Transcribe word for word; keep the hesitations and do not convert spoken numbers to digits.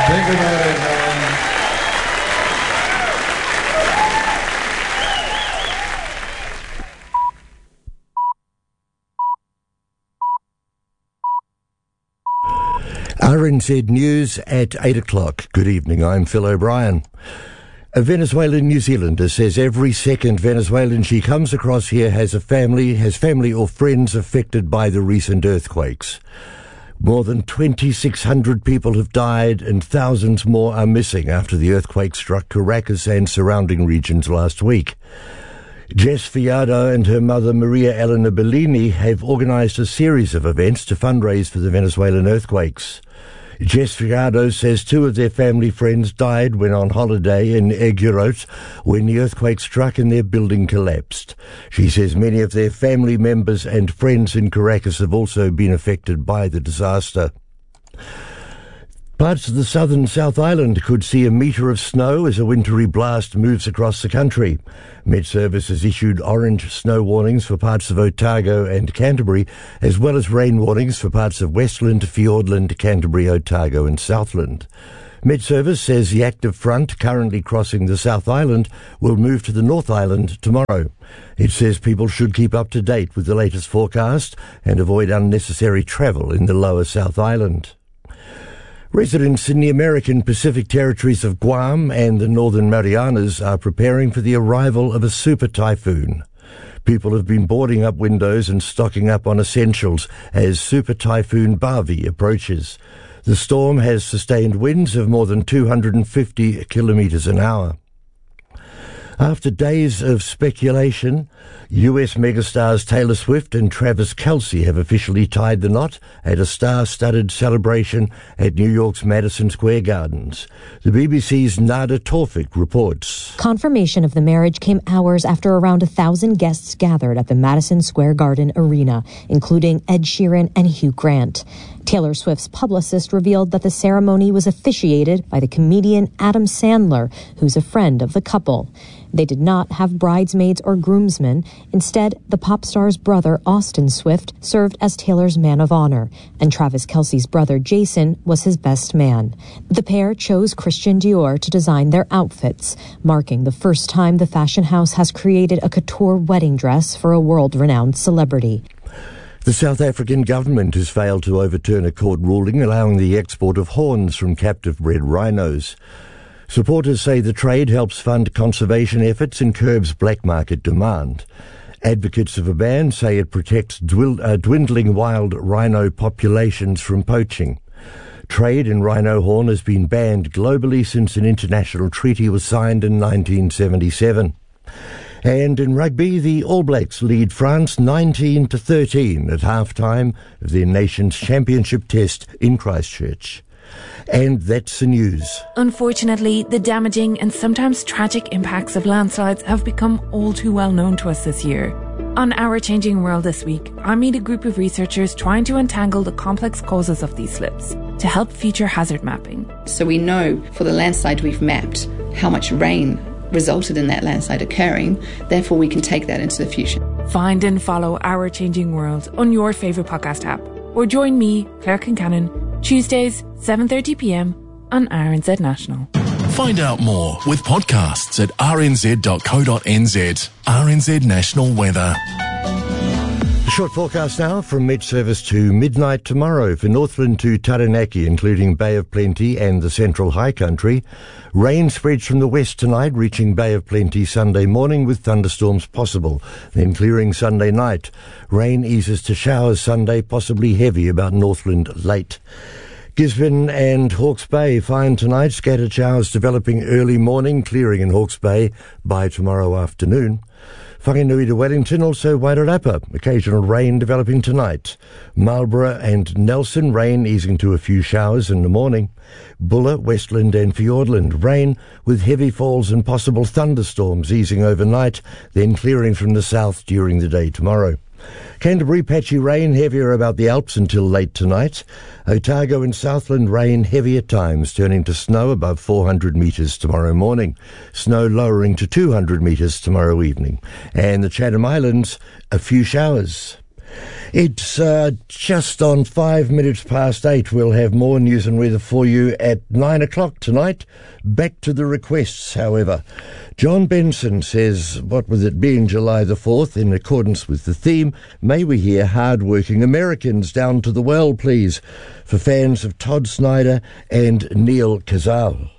Think about it, man. R N Z News at eight o'clock. Good evening, I'm Phil O'Brien. A Venezuelan New Zealander says every second Venezuelan she comes across here has a family, has family or friends affected by the recent earthquakes. More than twenty-six hundred people have died and thousands more are missing after the earthquake struck Caracas and surrounding regions last week. Jess Fiado and her mother Maria Elena Bellini have organised a series of events to fundraise for the Venezuelan earthquakes. Jess Fiado says two of their family friends died when on holiday in Higuerote when the earthquake struck and their building collapsed. She says many of their family members and friends in Caracas have also been affected by the disaster. Parts of the southern South Island could see a metre of snow as a wintry blast moves across the country. Met Service has issued orange snow warnings for parts of Otago and Canterbury, as well as rain warnings for parts of Westland, Fiordland, Canterbury, Otago and Southland. Met Service says the active front currently crossing the South Island will move to the North Island tomorrow. It says people should keep up to date with the latest forecast and avoid unnecessary travel in the lower South Island. Residents in the American Pacific territories of Guam and the Northern Marianas are preparing for the arrival of a super typhoon. People have been boarding up windows and stocking up on essentials as Super Typhoon Bavi approaches. The storm has sustained winds of more than two hundred fifty kilometres an hour. After days of speculation, U S megastars Taylor Swift and Travis Kelce have officially tied the knot at a star-studded celebration at New York's Madison Square Gardens. The B B C's Nada Tawfik reports. Confirmation of the marriage came hours after around a thousand guests gathered at the Madison Square Garden arena, including Ed Sheeran and Hugh Grant. Taylor Swift's publicist revealed that the ceremony was officiated by the comedian Adam Sandler, who's a friend of the couple. They did not have bridesmaids or groomsmen. Instead, the pop star's brother, Austin Swift, served as Taylor's man of honor, and Travis Kelce's brother, Jason, was his best man. The pair chose Christian Dior to design their outfits, marking the first time the fashion house has created a couture wedding dress for a world-renowned celebrity. The South African government has failed to overturn a court ruling allowing the export of horns from captive-bred rhinos. Supporters say the trade helps fund conservation efforts and curbs black market demand. Advocates of a ban say it protects dwil- uh, dwindling wild rhino populations from poaching. Trade in rhino horn has been banned globally since an international treaty was signed in nineteen seventy-seven. And in rugby, the All Blacks lead France nineteen to thirteen at half-time of their nation's championship test in Christchurch. And that's the news. Unfortunately, the damaging and sometimes tragic impacts of landslides have become all too well known to us this year. On Our Changing World this week, I meet a group of researchers trying to untangle the complex causes of these slips to help future hazard mapping. So we know for the landslide we've mapped how much rain resulted in that landslide occurring, therefore we can take that into the future. Find and follow Our Changing World on your favourite podcast app, or join me, Claire Kincannon, Tuesdays, seven thirty p.m. on R N Z National. Find out more with podcasts at r n z dot co dot n z. R N Z National Weather. A short forecast now from Met Service to midnight tomorrow for Northland to Taranaki, including Bay of Plenty and the Central High Country. Rain spreads from the west tonight, reaching Bay of Plenty Sunday morning with thunderstorms possible, then clearing Sunday night. Rain eases to showers Sunday, possibly heavy about Northland late. Gisborne and Hawke's Bay fine tonight, scattered showers developing early morning, clearing in Hawke's Bay by tomorrow afternoon. Whanganui to Wellington, also Wairarapa, occasional rain developing tonight. Marlborough and Nelson, rain easing to a few showers in the morning. Buller, Westland and Fiordland, rain with heavy falls and possible thunderstorms easing overnight, then clearing from the south during the day tomorrow. Canterbury, patchy rain, heavier about the Alps until late tonight. Otago and Southland, rain heavy at times, turning to snow above four hundred metres tomorrow morning. Snow lowering to two hundred metres tomorrow evening. And the Chatham Islands, a few showers. It's uh, just on five minutes past eight. We'll have more news and weather for you at nine o'clock tonight. Back to the requests, however. John Benson says, what with it being July the fourth, in accordance with the theme, may we hear hard-working Americans down to the well, please, for fans of Todd Snyder and Neil Kazal.